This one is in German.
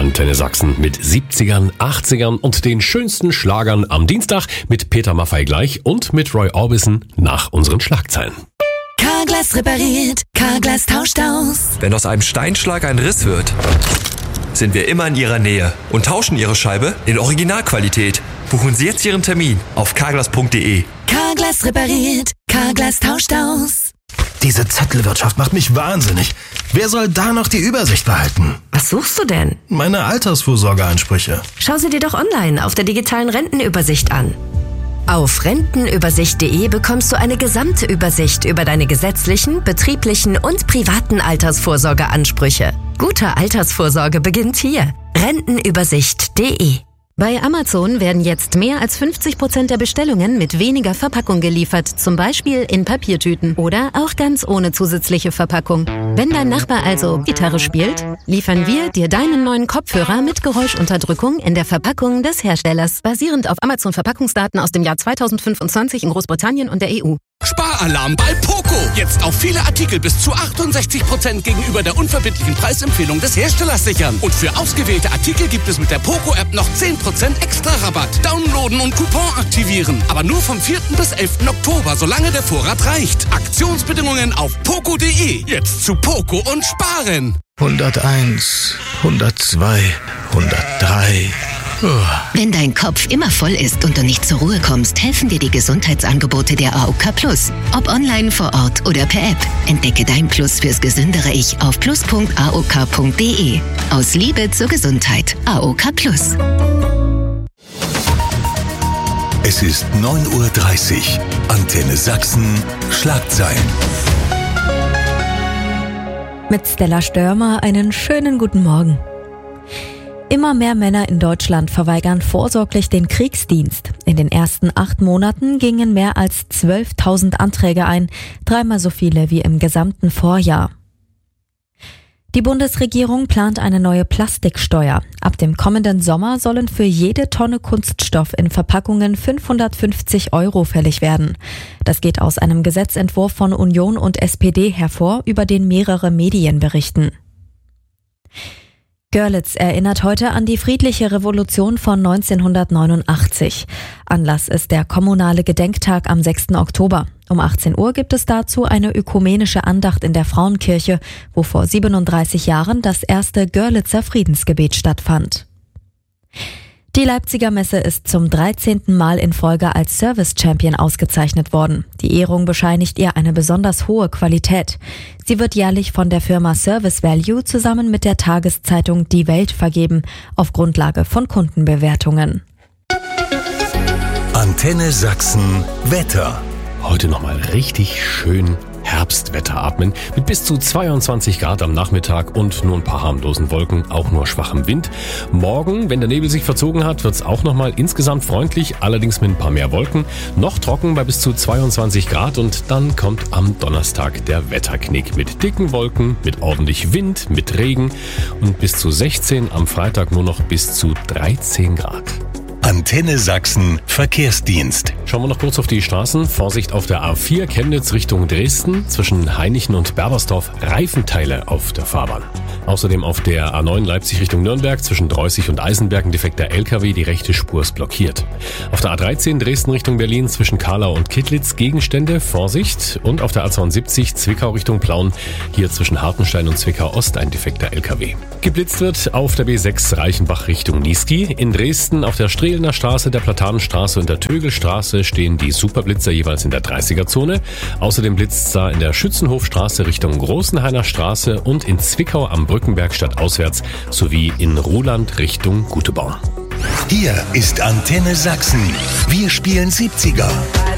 Antenne Sachsen mit 70ern, 80ern und den schönsten Schlagern am Dienstag mit Peter Maffay gleich und mit Roy Orbison nach unseren Schlagzeilen. Carglass repariert, Carglass tauscht aus. Wenn aus einem Steinschlag ein Riss wird, sind wir immer in Ihrer Nähe und tauschen Ihre Scheibe in Originalqualität. Buchen Sie jetzt Ihren Termin auf carglass.de. Carglass repariert, Carglass tauscht aus. Diese Zettelwirtschaft macht mich wahnsinnig. Wer soll da noch die Übersicht behalten? Was suchst du denn? Meine Altersvorsorgeansprüche. Schau sie dir doch online auf der digitalen Rentenübersicht an. Auf rentenübersicht.de bekommst du eine gesamte Übersicht über deine gesetzlichen, betrieblichen und privaten Altersvorsorgeansprüche. Gute Altersvorsorge beginnt hier. Rentenübersicht.de. Bei Amazon werden jetzt mehr als 50% der Bestellungen mit weniger Verpackung geliefert, zum Beispiel in Papiertüten oder auch ganz ohne zusätzliche Verpackung. Wenn dein Nachbar also Gitarre spielt, liefern wir dir deinen neuen Kopfhörer mit Geräuschunterdrückung in der Verpackung des Herstellers, basierend auf Amazon-Verpackungsdaten aus dem Jahr 2025 in Großbritannien und der EU. Sparalarm bei Poco. Jetzt auf viele Artikel bis zu 68% gegenüber der unverbindlichen Preisempfehlung des Herstellers sichern. Und für ausgewählte Artikel gibt es mit der Poco-App noch 10% extra Rabatt. Downloaden und Coupon aktivieren. Aber nur vom 4. bis 11. Oktober, solange der Vorrat reicht. Aktionsbedingungen auf poco.de. Jetzt zu Poco und sparen. 101, 102, 103... Wenn dein Kopf immer voll ist und du nicht zur Ruhe kommst, helfen dir die Gesundheitsangebote der AOK Plus. Ob online, vor Ort oder per App. Entdecke dein Plus fürs gesündere Ich auf plus.aok.de. Aus Liebe zur Gesundheit. AOK Plus. Es ist 9:30 Uhr. Antenne Sachsen. Schlagzeilen. Mit Stella Störmer einen schönen guten Morgen. Immer mehr Männer in Deutschland verweigern vorsorglich den Kriegsdienst. In den ersten 8 Monaten gingen mehr als 12.000 Anträge ein, 3-mal so viele wie im gesamten Vorjahr. Die Bundesregierung plant eine neue Plastiksteuer. Ab dem kommenden Sommer sollen für jede Tonne Kunststoff in Verpackungen 550 € fällig werden. Das geht aus einem Gesetzentwurf von Union und SPD hervor, über den mehrere Medien berichten. Görlitz erinnert heute an die friedliche Revolution von 1989. Anlass ist der kommunale Gedenktag am 6. Oktober. Um 18 Uhr gibt es dazu eine ökumenische Andacht in der Frauenkirche, wo vor 37 Jahren das erste Görlitzer Friedensgebet stattfand. Die Leipziger Messe ist zum 13. Mal in Folge als Service Champion ausgezeichnet worden. Die Ehrung bescheinigt ihr eine besonders hohe Qualität. Sie wird jährlich von der Firma Service Value zusammen mit der Tageszeitung Die Welt vergeben, auf Grundlage von Kundenbewertungen. Antenne Sachsen Wetter. Heute nochmal richtig schön Herbstwetter atmen mit bis zu 22 Grad am Nachmittag und nur ein paar harmlosen Wolken, auch nur schwachem Wind. Morgen, wenn der Nebel sich verzogen hat, wird es auch nochmal insgesamt freundlich, allerdings mit ein paar mehr Wolken. Noch trocken bei bis zu 22 Grad und dann kommt am Donnerstag der Wetterknick mit dicken Wolken, mit ordentlich Wind, mit Regen und bis zu 16, am Freitag nur noch bis zu 13 Grad. Antenne Sachsen Verkehrsdienst. Schauen wir noch kurz auf die Straßen. Vorsicht auf der A4 Chemnitz Richtung Dresden. Zwischen Hainichen und Berbersdorf Reifenteile auf der Fahrbahn. Außerdem auf der A9 Leipzig Richtung Nürnberg zwischen Dreußig und Eisenberg ein defekter LKW. Die rechte Spur ist blockiert. Auf der A13 Dresden Richtung Berlin zwischen Kahlau und Kittlitz Gegenstände. Vorsicht. Und auf der A72 Zwickau Richtung Plauen. Hier zwischen Hartenstein und Zwickau Ost ein defekter LKW. Geblitzt wird auf der B6 Reichenbach Richtung Niesky. In Dresden auf der Strehlener Straße, der Platanenstraße und der Tögelstraße stehen die Superblitzer jeweils in der 30er-Zone. Außerdem blitzt da in der Schützenhofstraße Richtung Großenhainer Straße und in Zwickau am Brückenberg stadtauswärts sowie in Ruhland Richtung Guteborn. Hier ist Antenne Sachsen. Wir spielen 70er.